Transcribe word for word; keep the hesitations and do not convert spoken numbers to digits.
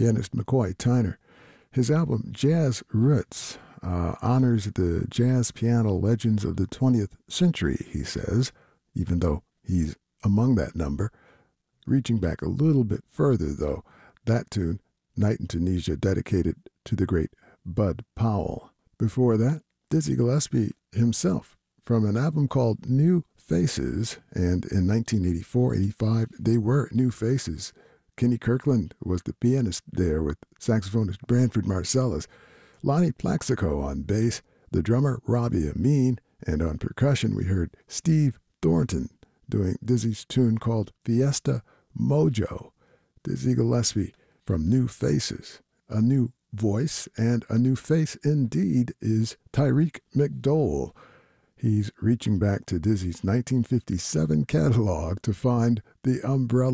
pianist McCoy Tyner. His album Jazz Roots uh, honors the jazz piano legends of the twentieth century, he says, even though he's among that number. Reaching back a little bit further, though, that tune, Night in Tunisia, dedicated to the great Bud Powell. Before that, Dizzy Gillespie himself, from an album called New Faces, and in nineteen eighty-four eighty-five, they were New Faces. Kenny Kirkland was the pianist there with saxophonist Branford Marsalis, Lonnie Plaxico on bass, the drummer Robbie Amin, and on percussion we heard Steve Thornton doing Dizzy's tune called Fiesta Mojo. Dizzy Gillespie from New Faces. A new voice and a new face indeed is Tyreek McDowell. He's reaching back to Dizzy's nineteen fifty-seven catalog to find the Umbrella